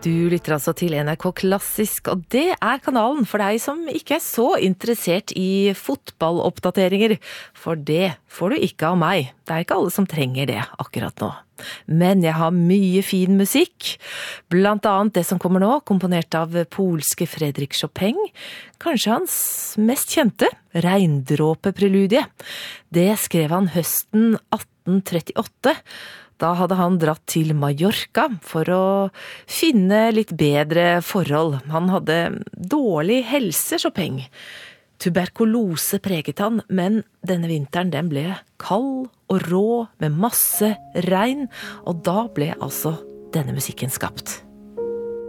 Du lytter altså til NRK Klassisk, og det kanalen for deg som ikke så interessert i fotballoppdateringer, for det får du ikke av meg. Det ikke alle som trenger det akkurat nå. Men jeg har mye fin musikk, blant annet det som kommer nå, komponert av polske Fredrik Chopin, kanskje hans mest kjente, Regndråpepreludie. Det skrev han høsten 1838, Da hadde han dratt til Mallorca for å finne litt bedre forhold. Han hadde dårlig helse, Chopin. Tuberkulose preget han, men denne vinteren den ble kald og rå med masse regn, og da ble altså denne musikken skapt.